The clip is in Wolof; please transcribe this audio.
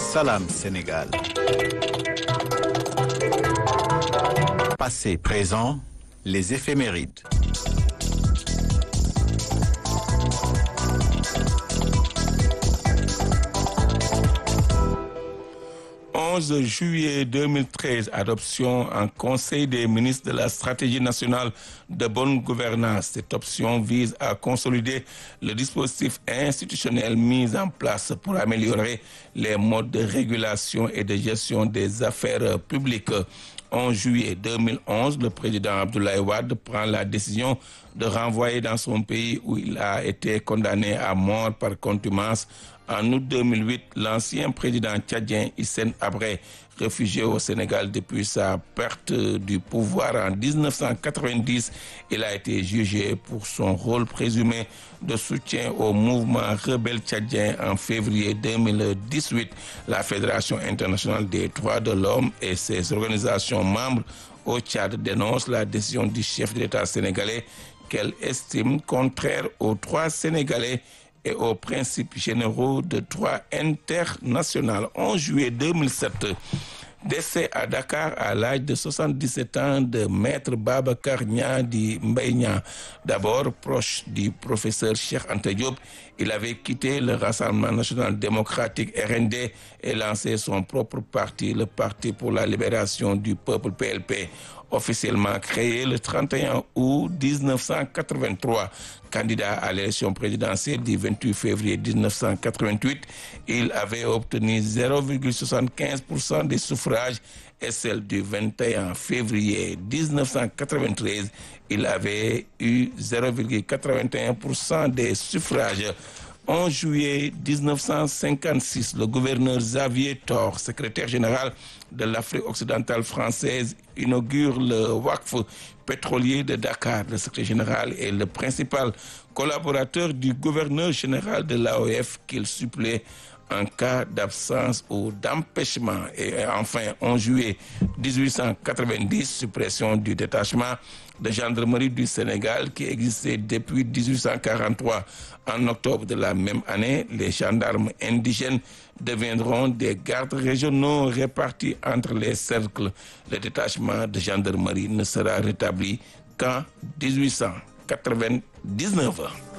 Salam Sénégal. Passé, présent, les éphémérides. 11 juillet 2013, adoption en Conseil des ministres de la stratégie nationale de bonne gouvernance. Cette option vise à consolider le dispositif institutionnel mis en place pour améliorer les modes de régulation et de gestion des affaires publiques. 11 juillet 2011, le président Abdoulaye Wade prend la décision de renvoyer dans son pays où il a été condamné à mort par contumace. En août 2008, l'ancien président tchadien Hissène Habré, réfugié au Sénégal depuis sa perte du pouvoir en 1990, il a été jugé pour son rôle présumé de soutien au mouvement rebelle tchadien en février 2018. La Fédération internationale des droits de l'homme et ses organisations membres au Tchad dénoncent la décision du chef de l'État sénégalais qu'elle estime contraire aux droits sénégalais et aux principes généraux de droit international. 11 juillet 2007, décès à Dakar à l'âge de 77 ans de maître Babacar Niang Mbaye Niang. D'abord proche du professeur Cheikh Anta Diop, il avait quitté le Rassemblement national démocratique RND et lancé son propre parti, le Parti pour la libération du peuple PLP. Officiellement créé le 31 août 1983. Candidat à l'élection présidentielle du 28 février 1988, il avait obtenu 0,75% des suffrages et celle du 21 février 1993, il avait eu 0,81% des suffrages. 11 juillet 1956, le gouverneur Xavier Thor, secrétaire général de l'Afrique occidentale française, inaugure le Waqf pétrolier de Dakar. Le secrétaire général est le principal collaborateur du gouverneur général de l'AOF qu'il supplée en cas d'absence ou d'empêchement. Et enfin, 11 juillet 1890, suppression du détachement de gendarmerie du Sénégal qui existait depuis 1843. En octobre de la même année, les gendarmes indigènes deviendront des gardes régionaux répartis entre les cercles. Le détachement de gendarmerie ne sera rétabli qu'en 1899.